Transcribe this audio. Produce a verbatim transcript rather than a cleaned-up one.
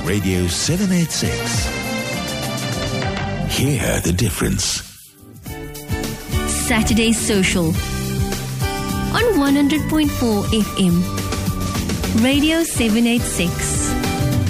Radio seven eighty-six. Hear the difference. Saturday Social on one hundred point four F M. Radio seven eighty-six.